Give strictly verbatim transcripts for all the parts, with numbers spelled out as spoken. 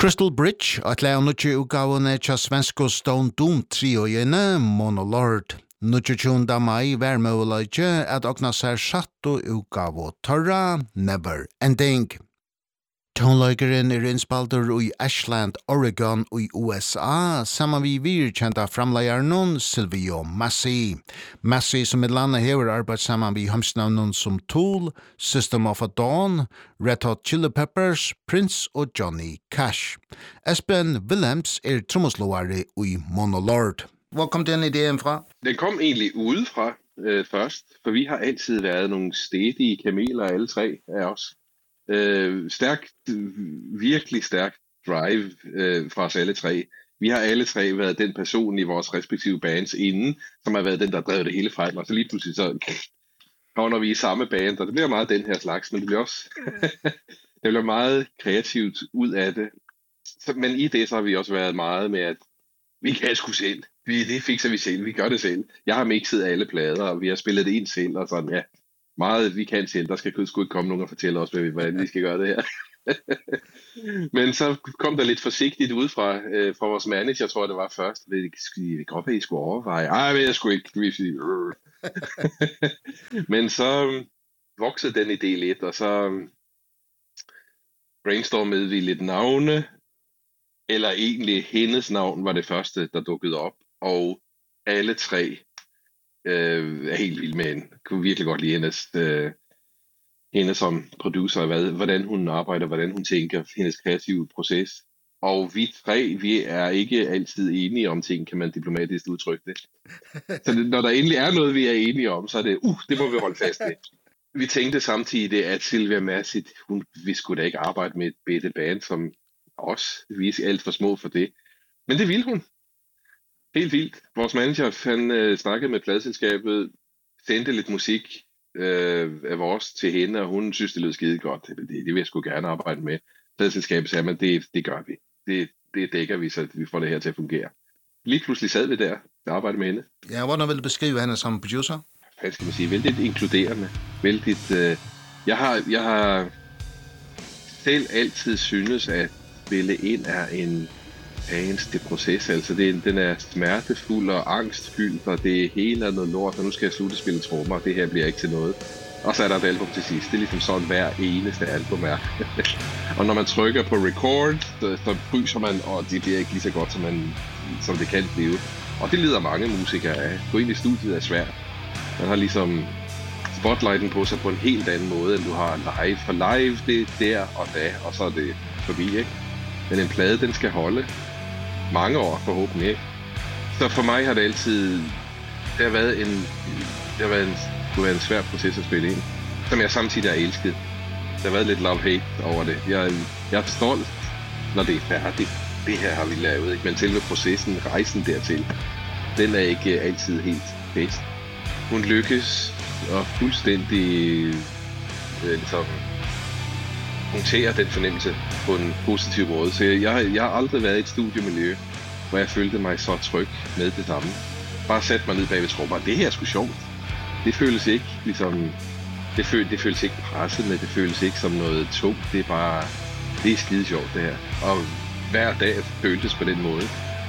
Crystal Bridge, at lave nødje udgavene til svenske Stone Doom trioene Monolord. Nødje mai vær mulige at åkna seg satt og udgave tørra Never Ending. Tonleikeren er innspalter i Ashland, Oregon og i U S A, sammen vi virkjenta framleieren Silvio Massi. Massi som i landet hever arbeid sammen vi hamsnavnen som Tool, System of a Dawn, Red Hot Chili Peppers, Prince og Johnny Cash. Espen Willems er trommeslåere i Monolord. Hvor kom den ideen fra? Den kom egentlig udefra øh, først, for vi har altid været nogle stedige kameler, alle tre af os. Øh, stærkt, virkelig stærkt drive øh, fra os alle tre. Vi har alle tre været den person i vores respektive bands inden, som har været den, der drev det hele frem, og så lige pludselig så kommer vi i samme band, og det bliver meget den her slags, men det bliver også det bliver meget kreativt ud af det. Så, men i det så har vi også været meget med, at vi kan sgu selv. Vi, det fikser vi selv, vi gør det selv. Jeg har mixet alle plader, og vi har spillet det ind selv, og sådan, ja. Meget vi kan selv, der skal sgu ikke komme nogen og fortælle os, hvordan vi skal gøre det her. Men så kom der lidt forsigtigt ud fra, øh, fra vores manager, tror jeg det var først. Det kan godt være, I skulle overveje. Ej, men jeg skulle ikke. Men så voksede den idé lidt, og så brainstormede vi lidt navne. Eller egentlig hendes navn var det første, der dukkede op. Og alle tre øh, er helt vilde med hende. Kunne virkelig godt lide hendes, øh, hende som producer, hvad, hvordan hun arbejder, hvordan hun tænker, hendes kreative proces. Og vi tre, vi er ikke altid enige om ting, kan man diplomatisk udtrykke det. Så det, når der endelig er noget, vi er enige om, så er det, uh, det må vi holde fast i. Vi tænkte samtidig, at Silvia Massi, hun vi skulle da ikke arbejde med et bitte band som os. Vi er alt for små for det. Men det ville hun. Helt vildt. Vores manager, han øh, snakkede med pladselskabet, sendte lidt musik øh, af vores til hende, og hun synes, det lød skide godt. Det, det vil jeg sgu gerne arbejde med. Pladselskabet sagde, men det, det gør vi. Det, det dækker vi, så vi får det her til at fungere. Lige pludselig sad vi der og arbejdede med hende. Ja, hvordan vil du beskrive hende som producer? Hvad skal man sige? Vældigt inkluderende. Vældigt, øh, jeg, har, jeg har selv altid synes, at spille ind er en det proces, altså det, den er smertefuld og angstfyldt, og det hele er noget lort, og nu skal jeg slutte spille trommer, og det her bliver ikke til noget. Og så er der et album til sidst. Det er ligesom sådan hver eneste album er. Og når man trykker på record, så, så fryser man, og det bliver ikke lige så godt, som, man, som det kan blive. Og det lider mange musikere af. Gå ind i studiet er svært. Man har ligesom spotlighten på sig på en helt anden måde, end du har live. For live, det er der og da, og så er det forbi, ikke? Men en plade, den skal holde mange år forhåbentlig, ikke? Så for mig har det altid det har været en det har været en, det har været en svær proces at spille ind, som jeg samtidig har elsket. Der har været lidt love-hate over det. Jeg, jeg er stolt, når det er færdigt. Det her har vi lavet, ikke? Men selve processen, rejsen dertil, den er ikke altid helt bedst. Hun lykkes og fuldstændig øh, ligesom håndtere den fornemmelse på en positiv måde. Så jeg, jeg har aldrig været i et studiemiljø, hvor jeg følte mig så tryg med det samme. Bare sætte mig ned bag ved trommer. Det her er sgu sjovt. Det føles ikke ligesom det, føl, det føles ikke pressende, det føles ikke som noget tungt. Det er bare det er skide sjovt det her. Og hver dag føltes på den måde.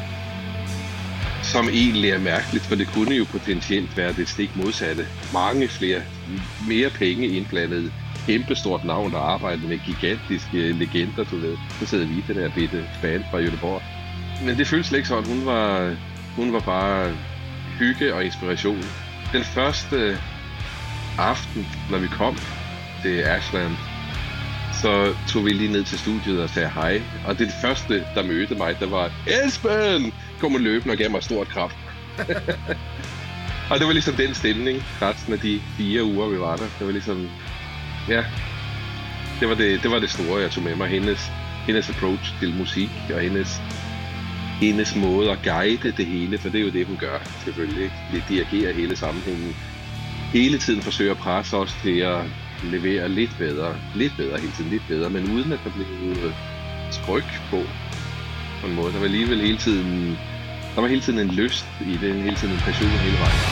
Som egentlig er mærkeligt, for det kunne jo potentielt være det stik modsatte. Mange flere, mere penge indblandet. Kæmpestort navn, der arbejder med gigantiske legender, du ved. Så sidder vi det der bitte band fra Göteborg. Men det føles ikke sådan. Hun var, hun var bare hygge og inspiration. Den første aften, når vi kom til Ashland, så tog vi lige ned til studiet og sagde hej. Og det første, der mødte mig, der var Esben! Kom og løbende og gav mig stort kraft. Og det var ligesom den stemning, resten af de fire uger, vi var der. Det var ligesom... Ja, det var det, det var det store, jeg tog med mig. Hendes, hendes approach til musik og hendes, hendes måde at guide det hele, for det er jo det, hun gør, selvfølgelig. Det dirigerer hele sammenhængen. Hele tiden forsøger at presse os til at levere lidt bedre, lidt bedre, hele tiden lidt bedre, men uden at der blev skryk på, på en måde. Der var alligevel hele tiden, der var hele tiden en lyst i det, hele tiden en passion hele vejen.